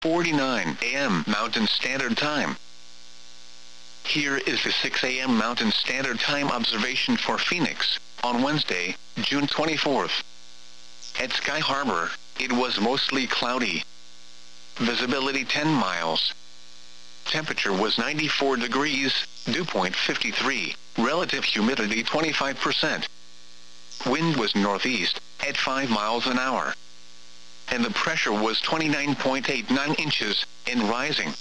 6:49 a.m. Mountain Standard Time. Here is the 6 a.m. Mountain Standard Time observation for Phoenix, on Wednesday, June 24th. At Sky Harbor, it was mostly cloudy. Visibility 10 miles. Temperature was 94 degrees, dew point 53, relative humidity 25%. Wind was northeast, at 5 miles an hour. And the pressure was 29.89 inches, and rising.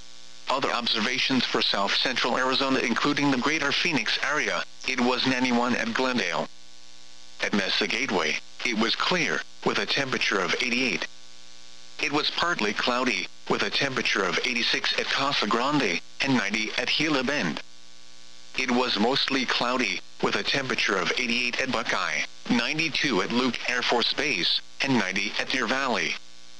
Other observations for south central Arizona including the greater Phoenix area, it was 91 at Glendale. At Mesa Gateway, it was clear, with a temperature of 88. It was partly cloudy, with a temperature of 86 at Casa Grande, and 90 at Gila Bend. It was mostly cloudy, with a temperature of 88 at Buckeye, 92 at Luke Air Force Base, and 90 at Deer Valley.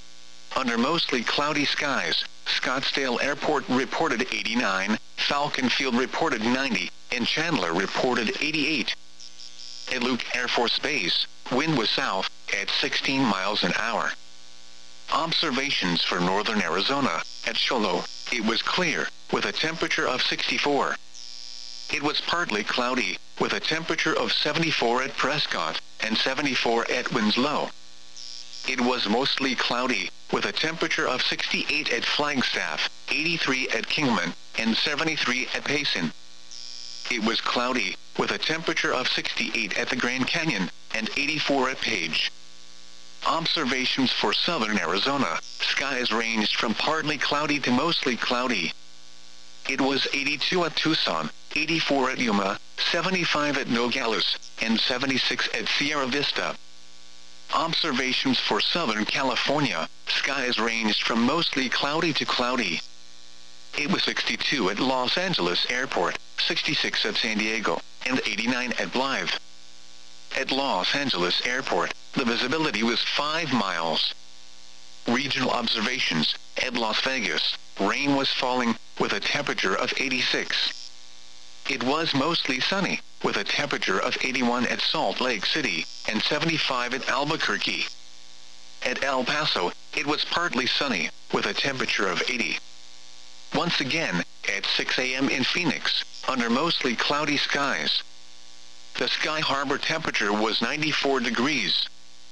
Under mostly cloudy skies, Scottsdale Airport reported 89, Falcon Field reported 90, and Chandler reported 88. At Luke Air Force Base, wind was south, at 16 miles an hour. Observations for northern Arizona, at Cholo, it was clear, with a temperature of 64. It was partly cloudy, with a temperature of 74 at Prescott, and 74 at Winslow. It was mostly cloudy, with a temperature of 68 at Flagstaff, 83 at Kingman, and 73 at Payson. It was cloudy, with a temperature of 68 at the Grand Canyon, and 84 at Page. Observations for southern Arizona, skies ranged from partly cloudy to mostly cloudy. It was 82 at Tucson, 84 at Yuma, 75 at Nogales, and 76 at Sierra Vista. Observations for Southern California, skies ranged from mostly cloudy to cloudy. It was 62 at Los Angeles Airport, 66 at San Diego, and 89 at Blythe. At Los Angeles Airport, the visibility was 5 miles. Regional observations, at Las Vegas, rain was falling, with a temperature of 86. It was mostly sunny, with a temperature of 81 at Salt Lake City, and 75 at Albuquerque. At El Paso, it was partly sunny, with a temperature of 80. Once again, at 6 a.m. in Phoenix, under mostly cloudy skies. The Sky Harbor temperature was 94 degrees.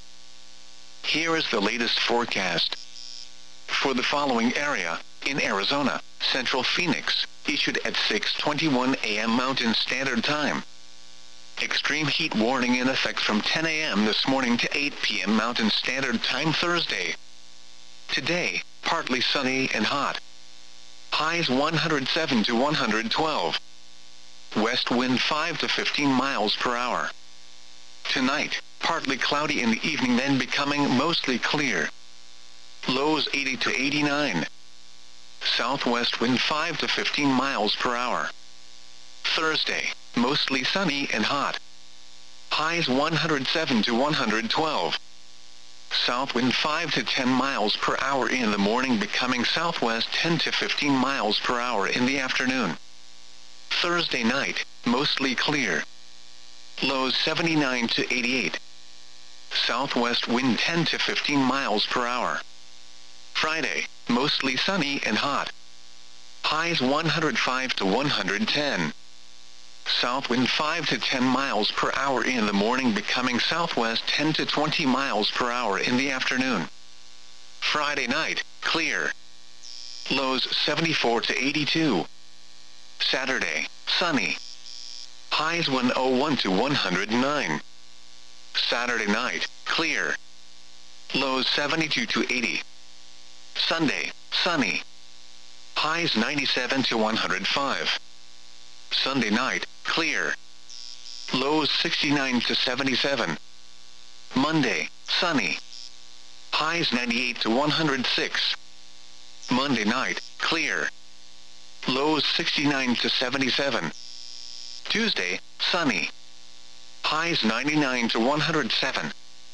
Here is the latest forecast. For the following area, in Arizona, Central Phoenix, issued at 6:21 a.m. Mountain Standard Time. Extreme heat warning in effect from 10 a.m. this morning to 8 p.m. Mountain Standard Time Thursday. Today, partly sunny and hot. Highs 107 to 112. West wind 5 to 15 miles per hour. Tonight, partly cloudy in the evening then becoming mostly clear. Lows 80 to 89. Southwest wind 5 to 15 miles per hour. Thursday, mostly sunny and hot. Highs 107 to 112. South wind 5 to 10 miles per hour in the morning becoming southwest 10 to 15 miles per hour in the afternoon. Thursday night, mostly clear. Lows 79 to 88. Southwest wind 10 to 15 miles per hour. Friday, mostly sunny and hot. Highs 105 to 110. South wind 5 to 10 miles per hour in the morning becoming southwest 10 to 20 miles per hour in the afternoon. Friday night, clear. Lows 74 to 82. Saturday, sunny. Highs 101 to 109. Saturday night, clear. Lows 72 to 80. Sunday, sunny. Highs 97 to 105. Sunday night, clear. Lows 69 to 77. Monday, sunny. Highs 98 to 106. Monday night, clear. Lows 69 to 77. Tuesday, sunny. Highs 99 to 107.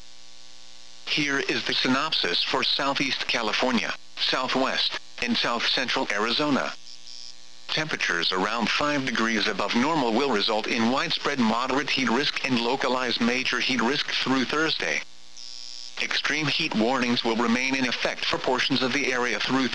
Here is the synopsis for Southeast California, Southwest, and South Central Arizona. Temperatures around 5 degrees above normal will result in widespread moderate heat risk and localized major heat risk through Thursday. Extreme heat warnings will remain in effect for portions of the area through